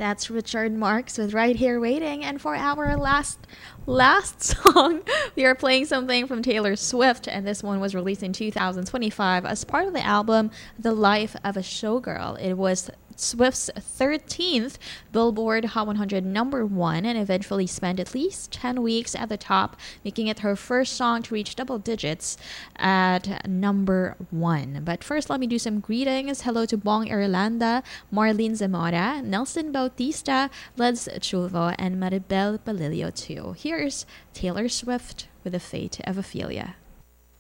That's Richard Marx with Right Here Waiting. And for our last song, we are playing something from Taylor Swift, and this one was released in 2025 as part of the album The Life of a Showgirl. It was Swift's 13th Billboard Hot 100 number one and eventually spent at least 10 weeks at the top, making it her first song to reach double digits at number one. But first, let me do some greetings. Hello to Bong Irlanda, Marlene Zamora, Nelson Bautista, Leds Chulvo, and Maribel Palilio too. Here's Taylor Swift with The Fate of Ophelia.